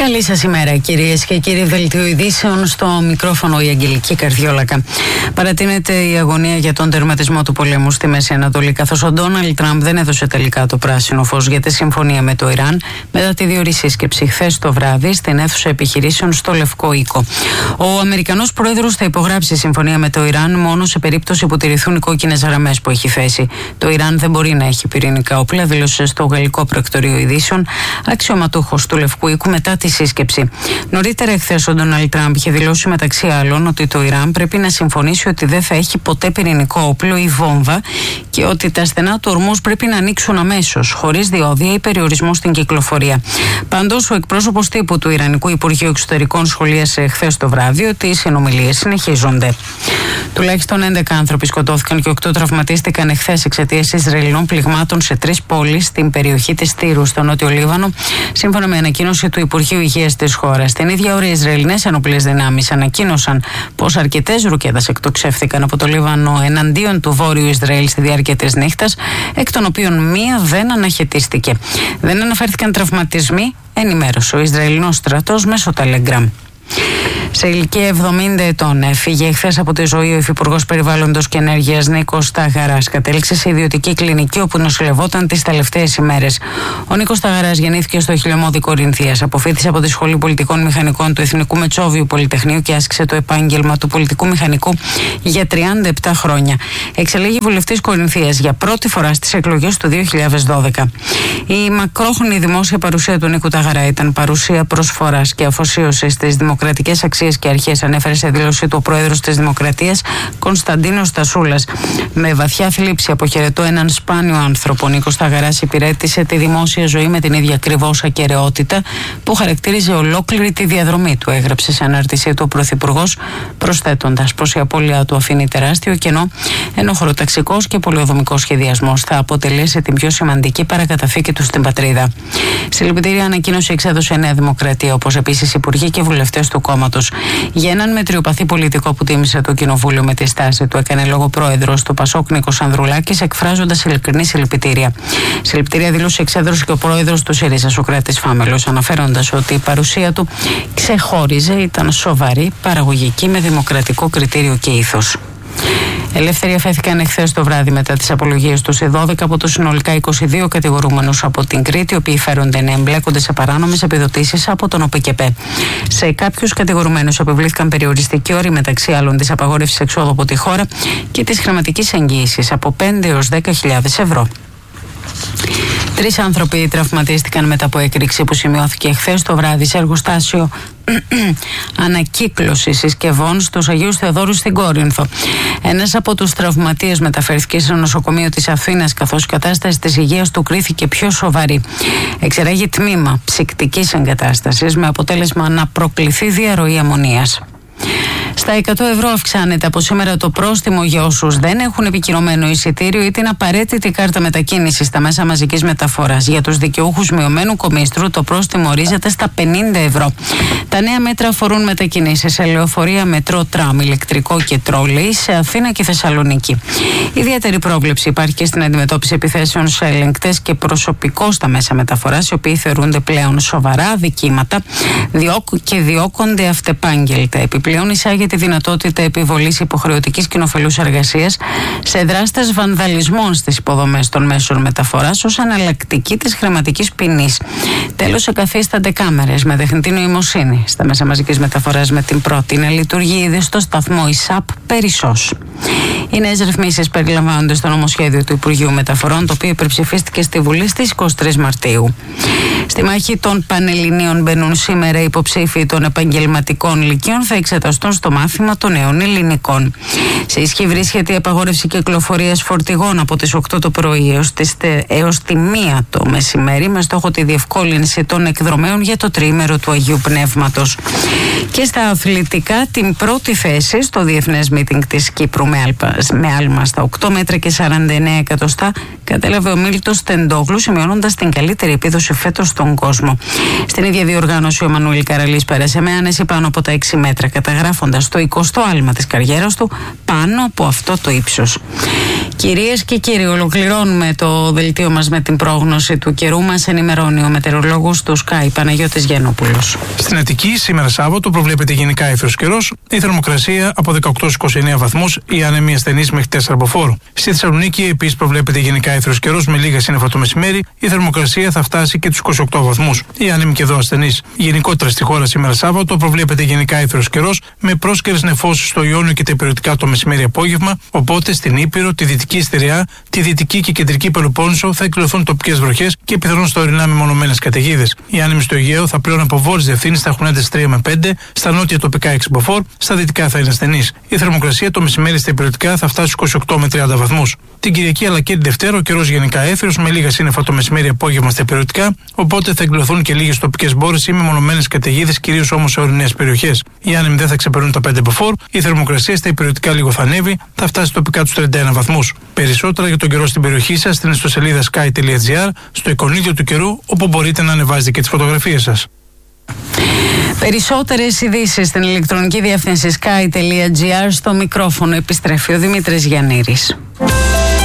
Καλή σας ημέρα, κυρίες και κύριοι. Δελτίο ειδήσεων, στο μικρόφωνο η Αγγελική Καρδιόλακα. Παρατείνεται η αγωνία για τον τερματισμό του πολέμου στη Μέση Ανατολή, καθώς ο Ντόναλντ Τραμπ δεν έδωσε τελικά το πράσινο φως για τη συμφωνία με το Ιράν μετά τη διορή σύσκεψη χθες το βράδυ στην αίθουσα επιχειρήσεων στο Λευκό Οίκο. Ο Αμερικανός πρόεδρος θα υπογράψει συμφωνία με το Ιράν μόνο σε περίπτωση που τηρηθούν οι κόκκινες γραμμές που έχει θέσει. Το Ιράν δεν μπορεί να έχει πυρηνικά όπλα, δήλωσε στο Γαλλικό Πρακτορείο Ειδήσεων αξιωματούχος του Λευκού Οίκου μετά τη σύσκεψη. Νωρίτερα εχθές ο Ντόναλντ Τραμπ είχε δηλώσει μεταξύ άλλων ότι το Ιράν πρέπει να συμφωνήσει ότι δεν θα έχει ποτέ πυρηνικό όπλο ή βόμβα και ότι τα στενά του ορμούς πρέπει να ανοίξουν αμέσως, χωρίς διόδια ή περιορισμό στην κυκλοφορία. Πάντως, ο εκπρόσωπος τύπου του Ιρανικού Υπουργείου Εξωτερικών σχολίασε χθες το βράδυ ότι οι συνομιλίες συνεχίζονται. Τουλάχιστον 11 άνθρωποι σκοτώθηκαν και 8 τραυματίστηκαν εχθές εξαιτίας Ισραηλινών πληγμάτων σε 3 πόλεις στην περιοχή της Τύρου, στο Νότιο Λίβανο, σύμφωνα με ανακοίνωση του Υπουργείου Υγείας της χώρας. Την ίδια ώρα, οι Ισραηλινές ενόπλες δυνάμεις ανακοίνωσαν πως αρκετές ρουκέτες εκτοξεύθηκαν από το Λίβανο εναντίον του Βόρειου Ισραήλ στη διάρκεια της νύχτας, εκ των οποίων μία δεν αναχαιτίστηκε. Δεν αναφέρθηκαν τραυματισμοί, ενημέρωσε ο Ισραηλινός στρατός μέσω Telegram. Σε ηλικία 70 ετών έφυγε χθες από τη ζωή ο Υφυπουργός Περιβάλλοντος και Ενέργειας Νίκος Σταγαράς. Κατέληξε σε ιδιωτική κλινική όπου νοσηλευόταν τις τελευταίες ημέρες. Ο Νίκος Σταγαράς γεννήθηκε στο Χιλιομώδη Κορινθίας. Αποφοίτησε από τη Σχολή Πολιτικών Μηχανικών του Εθνικού Μετσόβιου Πολυτεχνείου και άσκησε το επάγγελμα του πολιτικού μηχανικού για 37 χρόνια. Εξελέγει βουλευτής Κορινθίας για πρώτη φορά στις εκλογές του 2012. Η μακρόχρονη δημόσια παρουσία του Νίκου Σταγαρά ήταν παρουσία προσφοράς και αφοσίωσης στις δημοκρατικές αξίες και αρχές, ανέφερε σε δήλωσή του ο πρόεδρος της Δημοκρατίας Κωνσταντίνος Στασούλας. Με βαθιά θλίψη αποχαιρετώ έναν σπάνιο άνθρωπο. Ο Νίκος Σταγαράς υπηρέτησε τη δημόσια ζωή με την ίδια ακριβώς ακεραιότητα που χαρακτήριζε ολόκληρη τη διαδρομή του, έγραψε σε ανάρτησή του ο Πρωθυπουργός, προσθέτοντας πως η απώλειά του αφήνει τεράστιο κενό, ενώ χωροταξικός και πολεοδομικός σχεδιασμός θα αποτελέσει την πιο σημαντική παρακαταθήκη του στην πατρίδα. Συλληπιτήρια ανακοίνωση εξέδωσε η Νέα Δημοκρατία, όπως επίσης υπουργοί και βουλευτές του κόμματος. Για έναν μετριοπαθή πολιτικό που τίμησε το Κοινοβούλιο με τη στάση του, έκανε λόγο πρόεδρος του Πασόκ Νίκος Ανδρουλάκης, εκφράζοντας ειλικρινή συλληπιτήρια. Συλληπιτήρια δήλωσε εξέδρωσε και ο πρόεδρος του ΣΥΡΙΖΑ, Σωκράτης Φάμελος, αναφέροντας ότι η παρουσία του ξεχώριζε, ήταν σοβαρή, παραγωγική, με δημοκρατικό κριτήριο και ήθος. Ελεύθεροι αφέθηκαν εχθές το βράδυ μετά τις απολογίες τους σε 12 από τους συνολικά 22 κατηγορούμενους από την Κρήτη, οι οποίοι φέρονται να εμπλέκονται σε παράνομες επιδοτήσεις από τον ΟΠΕΚΕΠΕ. Σε κάποιους κατηγορουμένους επιβλήθηκαν περιοριστικοί όροι, μεταξύ άλλων της απαγόρευσης εξόδου από τη χώρα και της χρηματικής εγγύησης από 5 έως 10.000 ευρώ. 3 άνθρωποι τραυματίστηκαν μετά από έκρηξη που σημειώθηκε χθες το βράδυ σε εργοστάσιο ανακύκλωση συσκευών στους Αγίους Θεοδόρους στην Κόρινθο. Ένας από τους τραυματίες μεταφέρθηκε σε νοσοκομείο της Αθήνας, καθώς η κατάσταση της υγείας του κρίθηκε πιο σοβαρή. Εξεράγει τμήμα ψυκτικής εγκατάστασης με αποτέλεσμα να προκληθεί διαρροή αμμονίας. Στα 100 ευρώ αυξάνεται από σήμερα το πρόστιμο για όσους δεν έχουν επικυρωμένο εισιτήριο ή την απαραίτητη κάρτα μετακίνησης στα μέσα μαζικής μεταφοράς. Για τους δικαιούχους μειωμένου κομίστρου το πρόστιμο ορίζεται στα 50 ευρώ. Τα νέα μέτρα αφορούν μετακινήσεις σε λεωφορεία, μετρό, τραμ, ηλεκτρικό και τρόλεϊ σε Αθήνα και Θεσσαλονίκη. Ιδιαίτερη πρόβλεψη υπάρχει και στην αντιμετώπιση επιθέσεων σε ελεγκτές και προσωπικό στα μέσα μεταφοράς, οι οποίοι θεωρούνται πλέον σοβαρά αδικήματα και διώκονται αυτεπάγγελτα. Επιπλέον, εισάγει τη δυνατότητα επιβολής υποχρεωτικής κοινοφελούς εργασίας σε δράστες βανδαλισμών στις υποδομές των μέσων μεταφοράς ως εναλλακτική της χρηματικής ποινής. Τέλος, εκαθίστανται κάμερες με τεχνητή νοημοσύνη στα μέσα μαζικής μεταφοράς με την πρώτη να λειτουργεί ήδη στο σταθμό ΙΣΑΠ Περισσός. Οι νέες ρυθμίσεις περιλαμβάνονται στο νομοσχέδιο του Υπουργείου Μεταφορών, το οποίο υπερψηφίστηκε στη Βουλή στις 23 Μαρτίου. Στη μάχη των Πανελληνίων μπαίνουν σήμερα οι υποψήφοι των επαγγελματικών λυκείων, θα εξεταστούν στο μάθημα των νέων ελληνικών. Σε ισχύ βρίσκεται η απαγόρευση κυκλοφορίας φορτηγών από τις 8 το πρωί έως τη 1 το μεσημέρι, με στόχο τη διευκόλυνση των εκδρομέων για το τριήμερο του Αγίου Πνεύματος. Και στα αθλητικά, την πρώτη θέση στο διεθνές μίτινγκ της Κύπρου με άλμα στα 8 μέτρα και 49 εκατοστά κατέλαβε ο Μίλτος Τεντόγλου, σημειώνοντας την καλύτερη επίδοση φέτος στον στον κόσμο. Στην ίδια διοργάνωση, ο Μανουήλ Καραλής πέρασε με άνεση πάνω από τα 6 μέτρα, καταγράφοντας το 20ο άλμα της καριέρας του πάνω από αυτό το ύψος. Κυρίες και κύριοι, ολοκληρώνουμε το δελτίο μας με την πρόγνωση του καιρού. Μας ενημερώνει ο μετεωρολόγος του Sky, Παναγιώτης Γιαννόπουλος. Στην Αττική, σήμερα Σάββατο, προβλέπεται γενικά ύφαιος καιρός. Η θερμοκρασία από 18-29 βαθμούς, οι άνεμοι ασθενείς μέχρι 4 μποφόρ. Στη Θεσσαλονίκη, επίσης, προβλέπεται γενικά ύφαιος καιρός με λίγα σύννεφα το μεσημέρι. Η θερμοκρασία θα φτάσει και τους 28 βαθμούς. Οι άνεμοι και εδώ ασθενείς. Γενικότερα στη χώρα, σήμερα Σάββατο, προβλέπεται γενικά ύφαιος καιρός με πρόσκαιρες νεφώσεις στο Ιόνιο και τα υπηρετικά το μεσημέρι-απόγευμα. Οπότε στην Ήπειρο, τη Δυτική Στερεά, τη Δυτική και Κεντρική Πελοπόννησο θα εκδηλωθούν τοπικές βροχές και πιθανόν στα ορεινά μεμονωμένες καταιγίδες. Οι άνεμοι στο Αιγαίο θα πλέον από βόρειες διευθύνσεις θα έχουν ένταση 3 με 5, στα νότια τοπικά 6 μποφόρ, στα δυτικά θα είναι ασθενής. Η θερμοκρασία το μεσημέρι στα υπηρετικά θα φτάσει στους 28 με 30 βαθμούς. Την Κυριακή αλλά και την Δευτέρα ο καιρός γενικά έθριος με λίγα σύννεφα το μεσημέρι-απόγευμα στα υπηρετικά, οπότε θα εκδηλωθούν και λίγες τοπικές μπόρες ή μεμονωμένες καταιγίδες, κυρίως όμως σε ορεινές περιοχές. Οι άνεμοι δεν θα ξεπερνούν τα 5 μποφόρ, η θερμοκρασία στα υπηρετικά λίγο θα ανέβει, θα φτάσει τοπικά τους 31 βαθμούς. Περισσότερα για τον καιρό στην περιοχή σας στην ιστοσελίδα sky.gr, στο εικονίδιο του καιρού, όπου μπορείτε να ανεβάζετε και τις φωτογραφίες σας. Περισσότερες ειδήσεις στην ηλεκτρονική διεύθυνση sky.gr. Στο μικρόφωνο επιστρέφει ο Δημήτρης Γιαννήρης.